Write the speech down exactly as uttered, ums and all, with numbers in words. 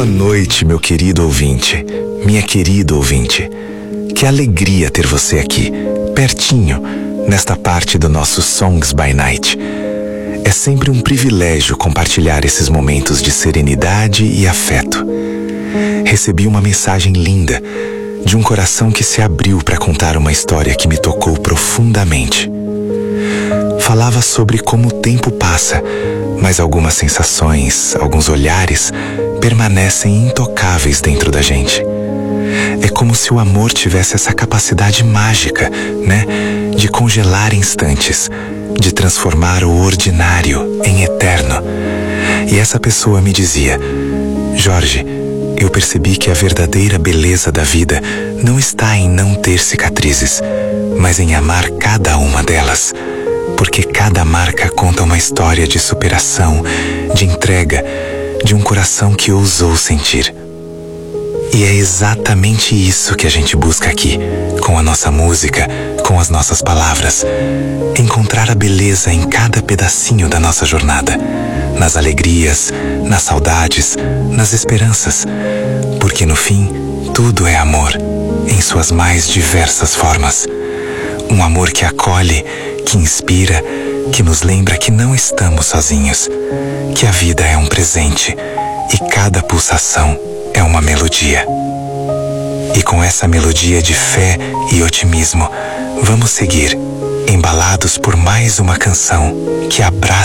Boa noite, meu querido ouvinte, minha querida ouvinte. Que alegria ter você aqui, pertinho, nesta parte do nosso Songs by Night. É sempre um privilégio compartilhar esses momentos de serenidade e afeto. Recebi uma mensagem linda de um coração que se abriu para contar uma história que me tocou profundamente. Falava sobre como o tempo passa, mas algumas sensações, alguns olhares permanecem intocáveis dentro da gente. É como se o amor tivesse essa capacidade mágica, né? De congelar instantes, de transformar o ordinário em eterno. E essa pessoa me dizia: Jorge, eu percebi que a verdadeira beleza da vida não está em não ter cicatrizes, mas em amar cada uma delas. Porque cada marca conta uma história de superação, de entrega, de um coração que ousou sentir. E é exatamente isso que a gente busca aqui, com a nossa música, com as nossas palavras. Encontrar a beleza em cada pedacinho da nossa jornada, nas alegrias, nas saudades, nas esperanças. Porque no fim, tudo é amor, em suas mais diversas formas. Um amor que acolhe, que inspira, que nos lembra que não estamos sozinhos, que a vida é um presente e cada pulsação é uma melodia. E com essa melodia de fé e otimismo, vamos seguir, embalados por mais uma canção que abraça